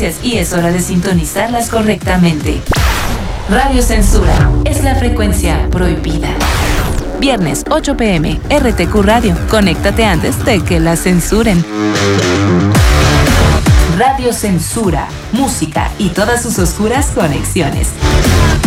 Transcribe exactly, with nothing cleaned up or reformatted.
frecuencias y es hora de sintonizarlas correctamente. Radio Censura es la frecuencia prohibida. Viernes ocho pm, R T Q Radio. Conéctate antes de que la censuren. Radio Censura, música y todas sus oscuras conexiones.